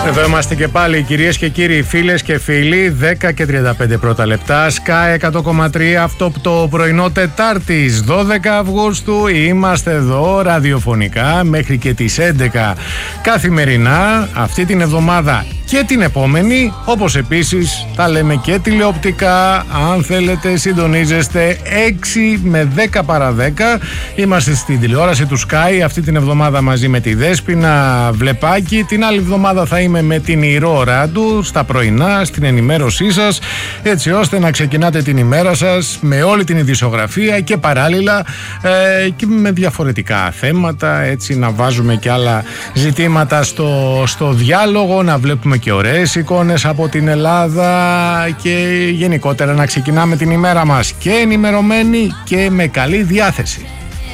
Εδώ είμαστε και πάλι, κυρίες και κύριοι, φίλες και φίλοι. 10 και 35 πρώτα λεπτά. Sky 100,3, αυτό το πρωινό Τετάρτης 12 Αυγούστου. Είμαστε εδώ ραδιοφωνικά μέχρι και τις 11 καθημερινά αυτή την εβδομάδα και την επόμενη, όπως επίσης τα λέμε και τηλεοπτικά. Αν θέλετε συντονίζεστε 6 με 10 παρά 10. Είμαστε στην τηλεόραση του Sky αυτή την εβδομάδα μαζί με τη Δέσποινα Βλεπάκη. Την άλλη εβδομάδα θα είμαι με την Ηρώ Ράντου στα πρωινά, στην ενημέρωσή σας, έτσι ώστε να ξεκινάτε την ημέρα σας με όλη την ειδησιογραφία και παράλληλα και με διαφορετικά θέματα, έτσι να βάζουμε και άλλα ζητήματα στο διάλογο, να βλέπουμε και ωραίες εικόνες από την Ελλάδα και γενικότερα να ξεκινάμε την ημέρα μας και ενημερωμένοι και με καλή διάθεση.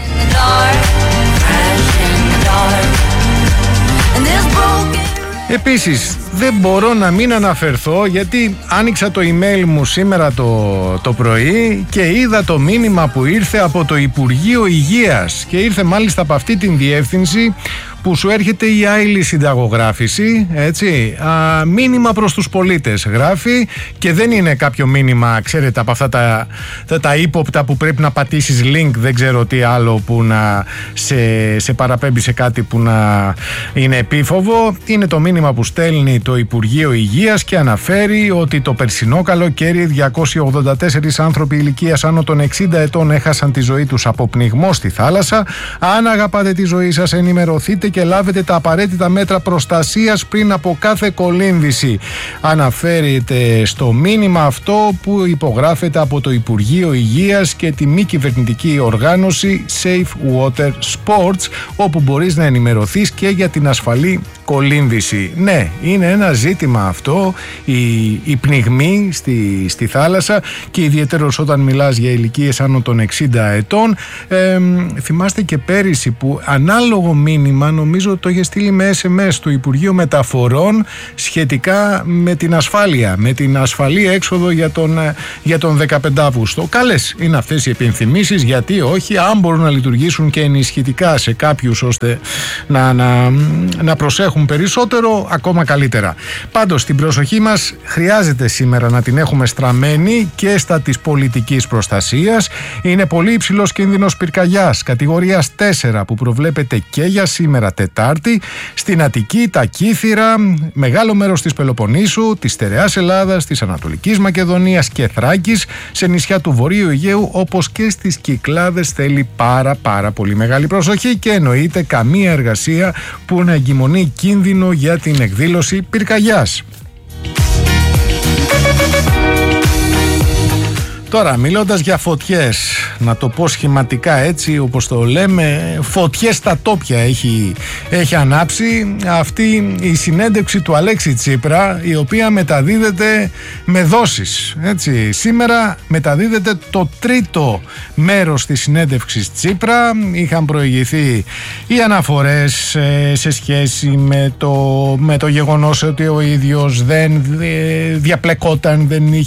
Επίσης δεν μπορώ να μην αναφερθώ, γιατί άνοιξα το email μου σήμερα το πρωί και είδα το μήνυμα που ήρθε από το Υπουργείο Υγείας και ήρθε μάλιστα από αυτή την διεύθυνση που σου έρχεται η άειλη συνταγογράφηση, έτσι, μήνυμα προς τους πολίτες γράφει, και δεν είναι κάποιο μήνυμα, ξέρετε, από αυτά τα ύποπτα που πρέπει να πατήσεις link, δεν ξέρω τι άλλο, που να σε παραπέμπει σε κάτι που να είναι επίφοβο. Είναι το μήνυμα που στέλνει το Υπουργείο Υγείας και αναφέρει ότι το περσινό καλοκαίρι 284 άνθρωποι ηλικίας άνω των 60 ετών έχασαν τη ζωή τους από πνιγμό στη θάλασσα. Αν αγαπάτε τη ζωή σας, ενημερωθείτε και λάβετε τα απαραίτητα μέτρα προστασίας πριν από κάθε κολύμβηση. Αναφέρεται στο μήνυμα αυτό που υπογράφεται από το Υπουργείο Υγείας και τη μη κυβερνητική οργάνωση Safe Water Sports, όπου μπορείς να ενημερωθείς και για την ασφαλή κολύμβηση. Ναι, είναι ένα ζήτημα αυτό, η πνιγμή στη θάλασσα, και ιδιαίτερος όταν μιλάς για ηλικίες άνω των 60 ετών. Θυμάστε και πέρυσι που ανάλογο μήνυμα, νομίζω το είχε στείλει με SMS του Υπουργείου Μεταφορών, σχετικά με την ασφάλεια, με την ασφαλή έξοδο για τον 15 Αύγουστο. Καλές είναι αυτές οι επενθυμίσεις, γιατί όχι, αν μπορούν να λειτουργήσουν και ενισχυτικά σε κάποιους ώστε να προσέχουν περισσότερο, ακόμα καλύτερα. Πάντως την προσοχή μας χρειάζεται σήμερα να την έχουμε στραμμένη και στα της πολιτικής προστασίας. Είναι πολύ υψηλός κίνδυνος πυρκαγιάς κατηγορίας 4 που προβλέπεται και για σήμερα Τετάρτη στην Αττική, τα Κύθυρα, μεγάλο μέρος της Πελοποννήσου, της Στερεάς Ελλάδας, της Ανατολικής Μακεδονίας και Θράκης, σε νησιά του Βορείου Αιγαίου, όπως και στις Κυκλάδες. Θέλει πάρα πολύ μεγάλη προσοχή και εννοείται καμία εργασία που να εγκυμονεί κίνδυνο για την εκδήλωση πυρκαγιάς. Τώρα, μιλώντας για φωτιές, να το πω σχηματικά έτσι όπως το λέμε, φωτιές στα τόπια έχει ανάψει αυτή η συνέντευξη του Αλέξη Τσίπρα, η οποία μεταδίδεται με δόσεις, έτσι. Σήμερα μεταδίδεται το τρίτο μέρος της συνέντευξης Τσίπρα. Είχαν προηγηθεί οι αναφορές σε σχέση με το γεγονός ότι ο ίδιος δεν διαπλεκόταν,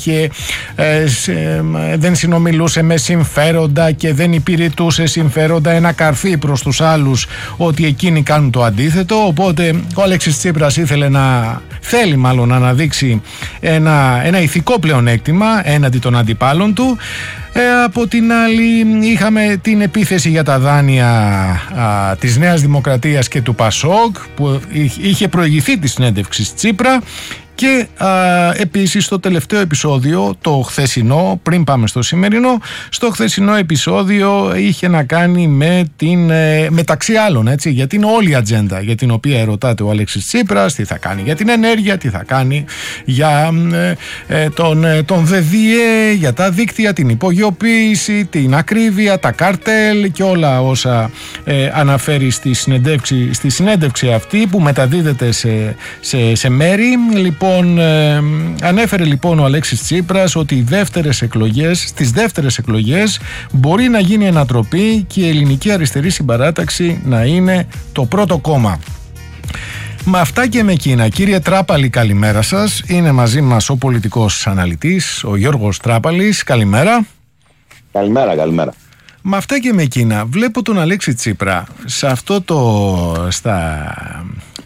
δεν συνομιλούσε με συμφέροντα και δεν υπηρετούσε συμφέροντα, ένα καρφί προς τους άλλους ότι εκείνοι κάνουν το αντίθετο. Οπότε ο Αλέξης Τσίπρας θέλει να αναδείξει ένα ηθικό πλεονέκτημα έναντι των αντιπάλων του. Από την άλλη είχαμε την επίθεση για τα δάνεια της Νέας Δημοκρατίας και του Πασόκ, που είχε προηγηθεί τη συνέντευξη Τσίπρα. Και επίσης στο τελευταίο επεισόδιο, το χθεσινό, πριν πάμε στο σημερινό, στο χθεσινό επεισόδιο είχε να κάνει με μεταξύ άλλων, έτσι, γιατί είναι όλη η ατζέντα για την οποία ερωτάται ο Αλέξης Τσίπρας, τι θα κάνει για την ενέργεια, τι θα κάνει για τον ΔΔΕ, για τα δίκτυα, την υπογειοποίηση, την ακρίβεια, τα καρτέλ και όλα όσα αναφέρει στη συνέντευξη αυτή που μεταδίδεται σε μέρη. Ανέφερε λοιπόν ο Αλέξης Τσίπρας ότι στις δεύτερες εκλογές μπορεί να γίνει ανατροπή και η Ελληνική Αριστερή Συμπαράταξη να είναι το πρώτο κόμμα. Με αυτά και με εκείνα, κύριε Τράπαλη, καλημέρα σας. Είναι μαζί μας ο πολιτικός αναλυτής, ο Γιώργος Τράπαλης. Καλημέρα. Καλημέρα. Με αυτά και με εκείνα, βλέπω τον Αλέξη Τσίπρα σε αυτό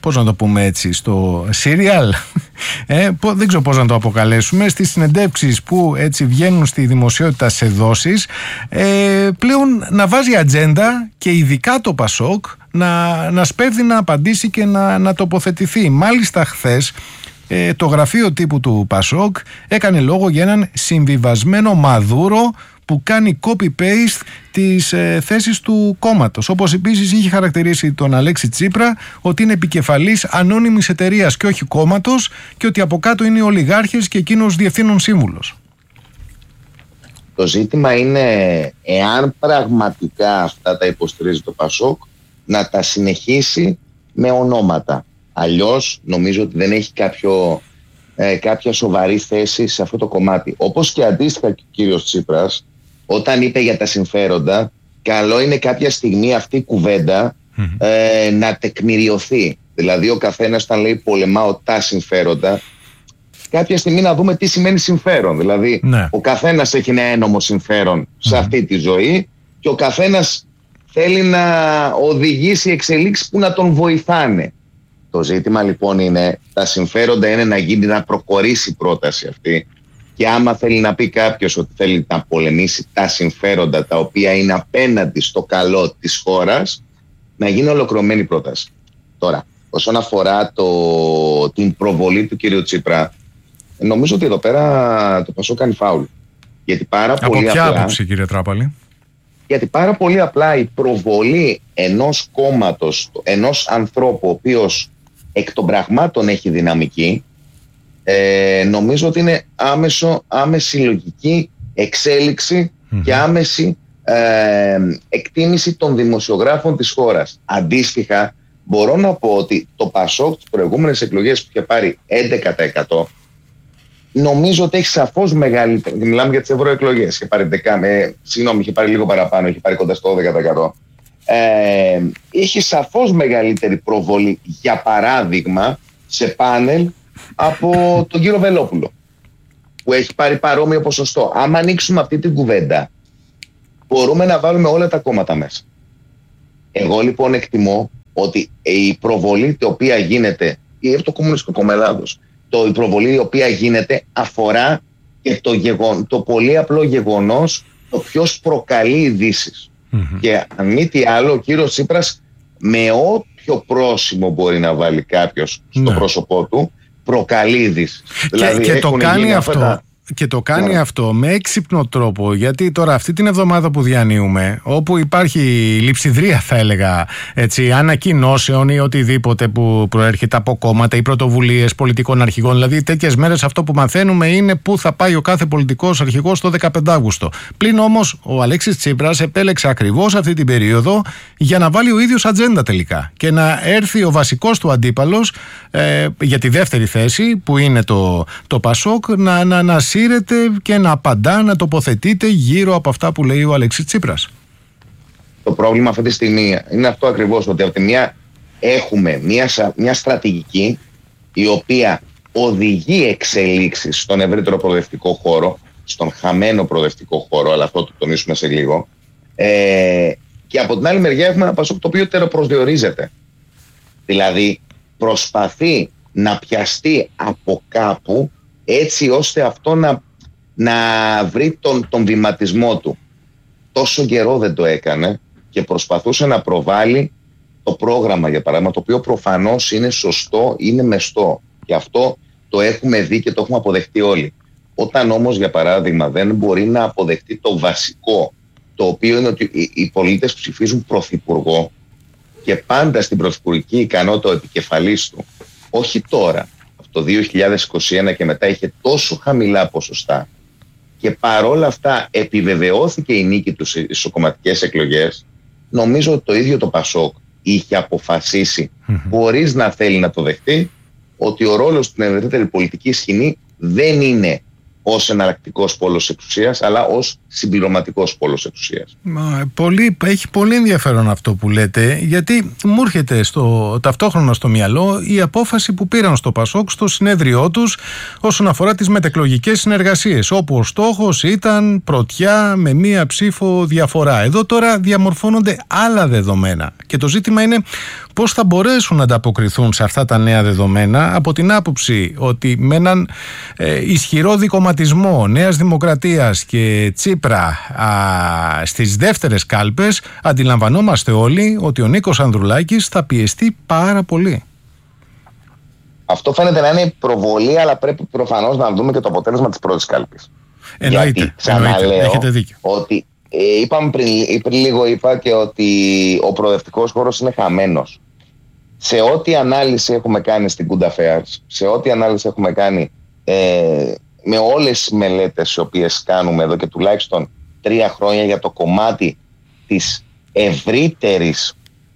πώς να το πούμε έτσι, στο serial, δεν ξέρω πώς να το αποκαλέσουμε, στις συνεντεύξεις που έτσι βγαίνουν στη δημοσιότητα σε δόσεις, πλέον να βάζει ατζέντα και ειδικά το Πασόκ να σπέβδει να απαντήσει και να τοποθετηθεί. Μάλιστα χθες το γραφείο τύπου του Πασόκ έκανε λόγο για έναν συμβιβασμένο Μαδούρο που κάνει copy-paste τις θέσεις του κόμματος. Όπως επίσης είχε χαρακτηρίσει τον Αλέξη Τσίπρα ότι είναι επικεφαλής ανώνυμης εταιρείας και όχι κόμματος και ότι από κάτω είναι οι ολιγάρχες και εκείνος διευθύνων σύμβουλος. Το ζήτημα είναι εάν πραγματικά αυτά τα υποστηρίζει το Πασόκ να τα συνεχίσει με ονόματα. Αλλιώς νομίζω ότι δεν έχει κάποια σοβαρή θέση σε αυτό το κομμάτι. Όπως και αντίστοιχα και ο κύριος Τσίπρας, όταν είπε για τα συμφέροντα, καλό είναι κάποια στιγμή αυτή η κουβέντα να τεκμηριωθεί. Δηλαδή ο καθένας όταν λέει πολεμάω τα συμφέροντα, κάποια στιγμή να δούμε τι σημαίνει συμφέρον. Δηλαδή ο καθένας έχει ένα ένομο συμφέρον σε αυτή τη ζωή και ο καθένας θέλει να οδηγήσει εξελίξεις που να τον βοηθάνε. Το ζήτημα λοιπόν είναι, τα συμφέροντα είναι να προχωρήσει η πρόταση αυτή και άμα θέλει να πει κάποιος ότι θέλει να πολεμήσει τα συμφέροντα τα οποία είναι απέναντι στο καλό της χώρας, να γίνει ολοκληρωμένη πρόταση. Τώρα, όσον αφορά την προβολή του κύριου Τσίπρα, νομίζω ότι εδώ πέρα το Πασόκ κάνει φάουλ. Γιατί από ποια άποψη, κύριε Τράπαλη? Γιατί πάρα πολύ απλά η προβολή ενός κόμματος, ενός ανθρώπου ο οποίος εκ των πραγμάτων έχει δυναμική, νομίζω ότι είναι άμεση λογική εξέλιξη και άμεση εκτίμηση των δημοσιογράφων της χώρας. Αντίστοιχα, μπορώ να πω ότι το Πασόκ τις προηγούμενες εκλογές που είχε πάρει 11%, νομίζω ότι έχει σαφώς μεγαλύτερη. Μιλάμε για τις ευρωεκλογές. Είχε πάρει λίγο παραπάνω, είχε πάρει κοντά στο 12%. Είχε σαφώς μεγαλύτερη προβολή, για παράδειγμα, σε πάνελ από τον κύριο Βελόπουλο, που έχει πάρει παρόμοιο ποσοστό. Άμα ανοίξουμε αυτή την κουβέντα, μπορούμε να βάλουμε όλα τα κόμματα μέσα. Εγώ λοιπόν εκτιμώ ότι η προβολή η οποία γίνεται, ή από το Κομμουνιστικό Κόμμα Ελλάδος, η προβολή η οποία γίνεται αφορά και το πολύ απλό γεγονός το ποιος προκαλεί ειδήσεις. Και αν μη τι άλλο, ο κύριος Τσίπρας με όποιο πρόσημο μπορεί να βάλει κάποιος στο πρόσωπό του προκαλεί ειδήσεις. Δηλαδή, και το κάνει αυτό. Και το κάνει αυτό με έξυπνο τρόπο, γιατί τώρα αυτή την εβδομάδα που διανύουμε, όπου υπάρχει λειψιδρία θα έλεγα έτσι, ανακοινώσεων ή οτιδήποτε που προέρχεται από κόμματα ή πρωτοβουλίες πολιτικών αρχηγών, δηλαδή τέτοιες μέρες αυτό που μαθαίνουμε είναι πού θα πάει ο κάθε πολιτικός αρχηγός το 15 Αύγουστο. Πλην όμως ο Αλέξης Τσίπρας επέλεξε ακριβώς αυτή την περίοδο για να βάλει ο ίδιος ατζέντα τελικά και να έρθει ο βασικός του αντίπαλος για τη δεύτερη θέση που είναι το Πασόκ να σύρεται και να απαντά, να τοποθετείται γύρω από αυτά που λέει ο Αλέξης Τσίπρας. Το πρόβλημα αυτή τη στιγμή είναι αυτό ακριβώς, ότι από τη μια έχουμε μια στρατηγική η οποία οδηγεί εξελίξεις στον ευρύτερο προοδευτικό χώρο, στον χαμένο προοδευτικό χώρο, αλλά αυτό το τονίσουμε σε λίγο, και από την άλλη μεριά έχουμε ένα Πασόκ το οποίο τεροπροσδιορίζεται. Δηλαδή προσπαθεί να πιαστεί από κάπου έτσι ώστε αυτό να βρει τον βηματισμό του. Τόσο καιρό δεν το έκανε και προσπαθούσε να προβάλλει το πρόγραμμα, για παράδειγμα, το οποίο προφανώς είναι σωστό, είναι μεστό. Και αυτό το έχουμε δει και το έχουμε αποδεχτεί όλοι. Όταν όμως, για παράδειγμα, δεν μπορεί να αποδεχτεί το βασικό, το οποίο είναι ότι οι πολίτες ψηφίζουν πρωθυπουργό και πάντα στην πρωθυπουργική ικανότητα ο επικεφαλής του, όχι τώρα, το 2021 και μετά είχε τόσο χαμηλά ποσοστά και παρόλα αυτά επιβεβαιώθηκε η νίκη του στις κομματικές εκλογές, νομίζω ότι το ίδιο το Πασόκ είχε αποφασίσει χωρίς να θέλει να το δεχτεί ότι ο ρόλος στην ευρύτερη πολιτική σκηνή δεν είναι ως εναλλακτικός πόλος εξουσίας, αλλά ως συμπληρωματικός πόλος εξουσίας. Έχει πολύ ενδιαφέρον αυτό που λέτε, γιατί μου έρχεται ταυτόχρονα στο μυαλό η απόφαση που πήραν στο Πασόκ στο συνέδριό τους όσον αφορά τις μετεκλογικές συνεργασίες, όπου ο στόχος ήταν πρωτιά με μία ψήφο διαφορά. Εδώ τώρα διαμορφώνονται άλλα δεδομένα και το ζήτημα είναι πώς θα μπορέσουν να ανταποκριθούν σε αυτά τα νέα δεδομένα, από την άποψη ότι με έναν ισχυρό δικομματισμό Νέας Δημοκρατίας και Τσίπρα στις δεύτερες κάλπες, αντιλαμβανόμαστε όλοι ότι ο Νίκος Ανδρουλάκης θα πιεστεί πάρα πολύ. Αυτό φαίνεται να είναι προβολή, αλλά πρέπει προφανώς να δούμε και το αποτέλεσμα της πρώτης κάλπης. Εννοείται, έχετε δίκιο. Ότι πριν λίγο είπα και ότι ο προοδευτικός χώρος είναι χαμένος. Σε ό,τι ανάλυση έχουμε κάνει στην Good Affairs, σε ό,τι ανάλυση έχουμε κάνει με όλες τις μελέτες οι οποίες κάνουμε εδώ και τουλάχιστον 3 χρόνια για το κομμάτι της ευρύτερης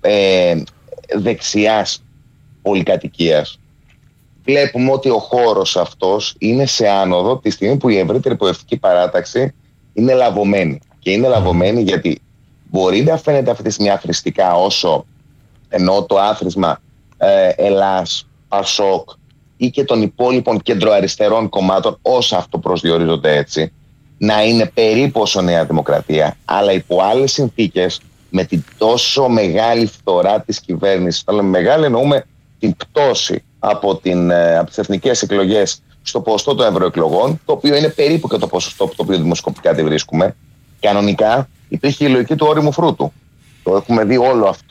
δεξιάς πολυκατοικίας, βλέπουμε ότι ο χώρος αυτός είναι σε άνοδο τη στιγμή που η ευρύτερη προοδευτική παράταξη είναι λαβωμένη. Και είναι λαβωμένη γιατί μπορεί να φαίνεται αυτή τη στιγμή αθρηστικά, όσο ενώ το άθροισμα Ελλάς, Πασόκ ή και των υπόλοιπων κεντροαριστερών κομμάτων, όσα αυτό προσδιορίζονται έτσι, να είναι περίπου όσο Νέα Δημοκρατία, αλλά υπό άλλες συνθήκες, με την τόσο μεγάλη φθορά της κυβέρνησης. Όταν λέμε μεγάλη, εννοούμε την πτώση από τις εθνικές εκλογές στο ποσοστό των ευρωεκλογών, το οποίο είναι περίπου και το ποσοστό το οποίο δημοσκοπικά τη βρίσκουμε. Κανονικά υπήρχε η λογική του όριμου φρούτου. Το έχουμε δει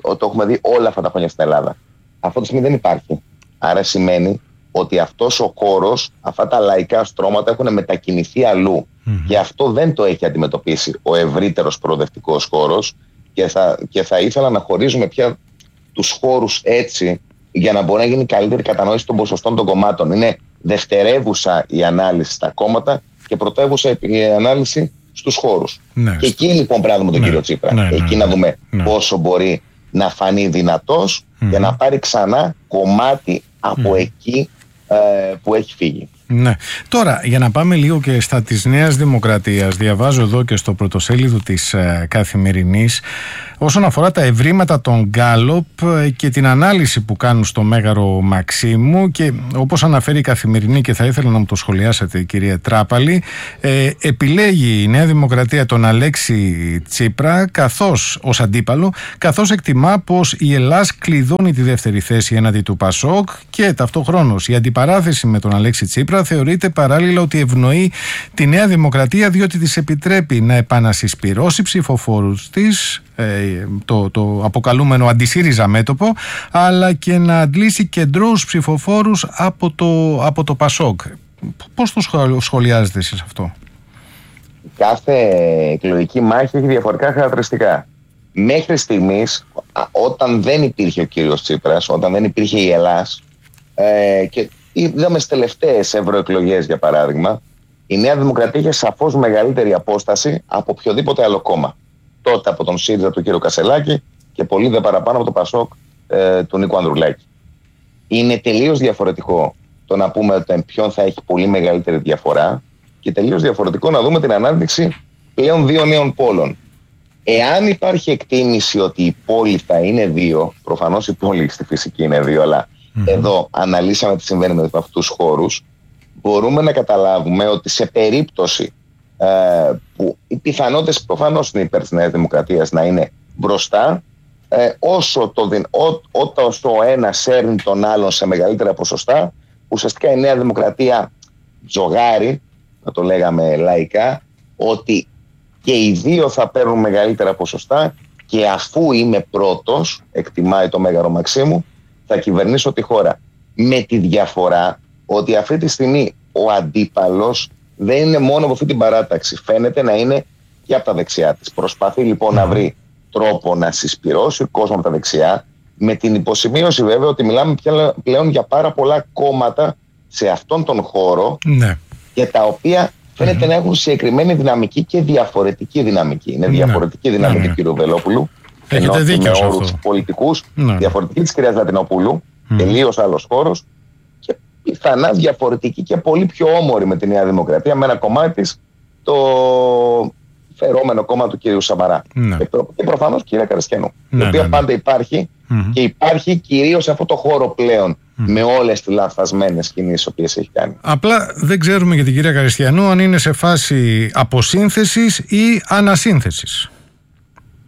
όλα αυτά τα χρόνια στην Ελλάδα. Αυτό το σημείο δεν υπάρχει. Άρα σημαίνει ότι αυτός ο χώρος, αυτά τα λαϊκά στρώματα έχουν μετακινηθεί αλλού. Και αυτό δεν το έχει αντιμετωπίσει ο ευρύτερος προοδευτικός χώρος, και θα ήθελα να χωρίζουμε πια τους χώρους έτσι, για να μπορεί να γίνει καλύτερη κατανόηση των ποσοστών των κομμάτων. Είναι δευτερεύουσα η ανάλυση στα κόμματα και πρωτεύουσα η ανάλυση στους χώρους. Ναι. Και εκεί λοιπόν πρέπει να δούμε τον κύριο Τσίπρα. Εκεί να δούμε πόσο μπορεί να φανεί δυνατός για να πάρει ξανά κομμάτι από εκεί που έχει φύγει. Ναι. Τώρα, για να πάμε λίγο και στα της Νέας Δημοκρατίας, διαβάζω εδώ και στο πρωτοσέλιδο της Καθημερινής όσον αφορά τα ευρήματα των Γκάλοπ και την ανάλυση που κάνουν στο Μέγαρο Μαξίμου, και όπως αναφέρει η Καθημερινή, και θα ήθελα να μου το σχολιάσετε, κυρία Τράπαλη, επιλέγει η Νέα Δημοκρατία τον Αλέξη Τσίπρα ως αντίπαλο, καθώς εκτιμά πως η Ελλάς κλειδώνει τη δεύτερη θέση έναντι του Πασόκ, και ταυτόχρονος η αντιπαράθεση με τον Αλέξη Τσίπρα θεωρείται παράλληλα ότι ευνοεί τη Νέα Δημοκρατία, διότι της επιτρέπει να επανασυσπυρώσει ψηφοφόρους της, το αποκαλούμενο αντισύριζα μέτωπο, αλλά και να αντλήσει κεντρώους ψηφοφόρους από το Πασόκ. Πώς το σχολιάζετε εσείς αυτό? Κάθε εκλογική μάχη έχει διαφορετικά χαρακτηριστικά. Μέχρι στιγμής, όταν δεν υπήρχε ο κύριος Τσίπρας, όταν δεν υπήρχε η Ελλάς, και είδαμε στις τελευταίες ευρωεκλογές για παράδειγμα, η Νέα Δημοκρατία είχε σαφώς μεγαλύτερη απόσταση από οποιοδήποτε άλλο κόμμα. Τότε από τον ΣΥΡΙΖΑ του κ. Κασελάκη και πολύ δε παραπάνω από το Πασόκ του Νίκου Ανδρουλάκη. Είναι τελείως διαφορετικό το να πούμε ότι ποιον θα έχει πολύ μεγαλύτερη διαφορά, και τελείως διαφορετικό να δούμε την ανάδειξη πλέον 2 νέων πόλων. Εάν υπάρχει εκτίμηση ότι η πόλη θα είναι 2, προφανώς η πόλη στη φυσική είναι 2, αλλά εδώ αναλύσαμε τι συμβαίνει με αυτούς τους χώρους, μπορούμε να καταλάβουμε ότι σε περίπτωση που οι πιθανότητες προφανώς είναι υπέρ της Νέας Δημοκρατίας να είναι μπροστά, όσο ο ένας σέρνει τον άλλον σε μεγαλύτερα ποσοστά, ουσιαστικά η Νέα Δημοκρατία τζογάρει, να το λέγαμε λαϊκά, ότι και οι δύο θα παίρνουν μεγαλύτερα ποσοστά, και αφού είμαι πρώτος, εκτιμάει το Μέγαρο Μαξίμου, θα κυβερνήσω τη χώρα. Με τη διαφορά ότι αυτή τη στιγμή ο αντίπαλος δεν είναι μόνο από αυτή την παράταξη. Φαίνεται να είναι και από τα δεξιά της. Προσπαθεί λοιπόν να βρει τρόπο να συσπυρώσει κόσμο από τα δεξιά, με την υποσημείωση βέβαια ότι μιλάμε πλέον για πάρα πολλά κόμματα σε αυτόν τον χώρο, και τα οποία φαίνεται να έχουν συγκεκριμένη δυναμική και διαφορετική δυναμική. Είναι διαφορετική δυναμική του Βελόπουλου. Έχετε δίκιο σε αυτό. Πολιτικούς, διαφορετική της κυρίας Λατινοπούλου, τελείως άλλος χώρος, και πιθανά διαφορετική και πολύ πιο όμορη με τη Νέα Δημοκρατία, με ένα κομμάτι της, το φερόμενο κόμμα του κυρίου Σαμαρά. Και προφανώς κυρία Καρασκιανού, η οποία πάντα υπάρχει, και υπάρχει κυρίως σε αυτό το χώρο πλέον, με όλες τις λανθασμένες κινήσεις που έχει κάνει. Απλά δεν ξέρουμε για την κυρία Καρασκιανού αν είναι σε φάση αποσύνθεσης ή ανασύνθεσης.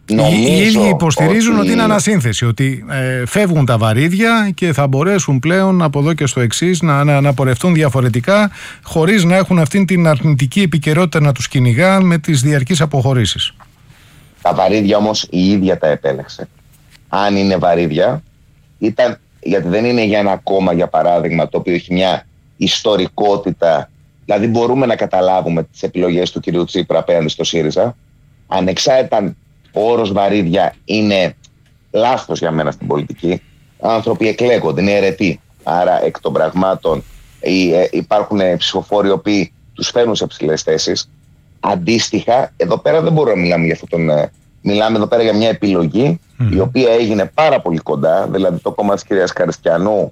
Οι ίδιοι υποστηρίζουν ότι είναι ανασύνθεση, ότι φεύγουν τα βαρύδια και θα μπορέσουν πλέον από εδώ και στο εξής να πορευτούν διαφορετικά, χωρίς να έχουν αυτήν την αρνητική επικαιρότητα να τους κυνηγά με τις διαρκείς αποχωρήσεις. Τα βαρύδια όμως η ίδια τα επέλεξε. Αν είναι βαρύδια, ήταν γιατί δεν είναι για ένα κόμμα, για παράδειγμα, το οποίο έχει μια ιστορικότητα. Δηλαδή μπορούμε να καταλάβουμε τις επιλογές του κ. Τσίπρα απέναντι στο ΣΥΡΙΖΑ. Ανεξάρτητα ο όρος βαρύδια είναι λάθος για μένα στην πολιτική. Άνθρωποι εκλέγονται, είναι αιρετοί. Άρα εκ των πραγμάτων υπάρχουν ψηφοφόροι οι οποίοι τους φέρνουν σε ψηλές θέσεις. Αντίστοιχα, εδώ πέρα δεν μπορούμε να μιλάμε για αυτόν μιλάμε εδώ πέρα για μια επιλογή η οποία έγινε πάρα πολύ κοντά. Δηλαδή το κόμμα της κυρίας Καριστιανού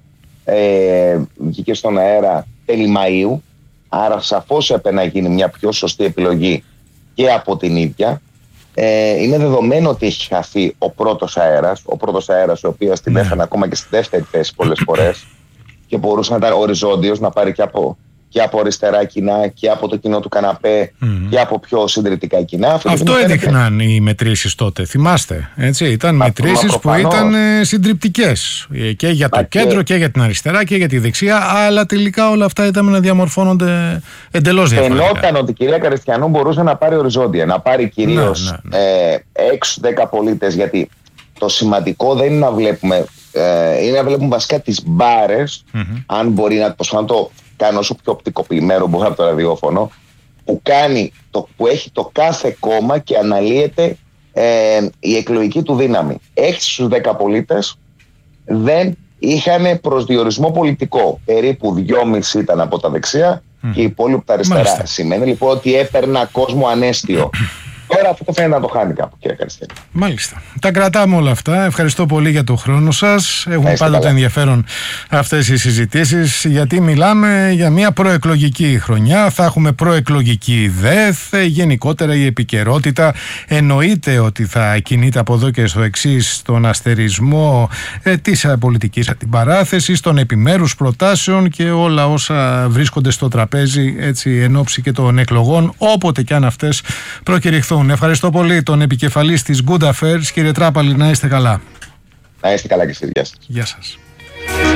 βγήκε στον αέρα τέλη Μαΐου. Άρα σαφώς έπρεπε να γίνει μια πιο σωστή επιλογή και από την ίδια. Είναι δεδομένο ότι έχει χαθεί ο πρώτος αέρας. Ο πρώτος αέρας ο οποίος την έφερε ακόμα και στη δεύτερη θέση πολλές φορές και μπορούσε να ήταν οριζόντιος, να πάρει και από αριστερά κοινά και από το κοινό του καναπέ και από πιο συντηρητικά κοινά. Αυτό έδειχναν οι μετρήσεις τότε, θυμάστε, έτσι, ήταν μετρήσεις που ήταν συντριπτικές και για το κέντρο και για την αριστερά και για τη δεξιά, αλλά τελικά όλα αυτά ήταν να διαμορφώνονται εντελώς διαφορετικά. Φαινόταν ότι η κυρία Καριστιανού μπορούσε να πάρει οριζόντια, να πάρει κυρίως 6-10 πολίτες, γιατί το σημαντικό δεν είναι να βλέπουμε, είναι να βλέπουμε βασικά τις μπάρες, αν μπορεί να το κάνω όσο πιο οπτικοποιημένο μπορεί από το ραδιόφωνο, που έχει το κάθε κόμμα και αναλύεται η εκλογική του δύναμη. 6 στους 10 πολίτες δεν είχαν προσδιορισμό πολιτικό. Περίπου 2,5 ήταν από τα δεξιά και οι υπόλοιποι από τα αριστερά. Μάλιστα. Σημαίνει λοιπόν ότι έπαιρνα κόσμο ανέστιο. Τώρα αυτό φαίνεται να το χάνει κάπου, κύριε Καριστιανή. Μάλιστα. Τα κρατάμε όλα αυτά. Ευχαριστώ πολύ για το χρόνο σας. Έχουν πάντοτε ενδιαφέρον αυτές οι συζητήσεις, γιατί μιλάμε για μια προεκλογική χρονιά. Θα έχουμε προεκλογική ΔΕΘ. Γενικότερα η επικαιρότητα εννοείται ότι θα κινείται από εδώ και στο εξής, στον αστερισμό της πολιτικής αντιπαράθεσης, των επιμέρους προτάσεων και όλα όσα βρίσκονται στο τραπέζι, έτσι, εν ώψη και των εκλογών, όποτε και αν αυτές προκηρυχθούν. Ευχαριστώ πολύ τον επικεφαλής της Good Affairs, κύριε Τράπαλη, να είστε καλά. Να είστε καλά και εσείς. Γεια σας. Γεια σας.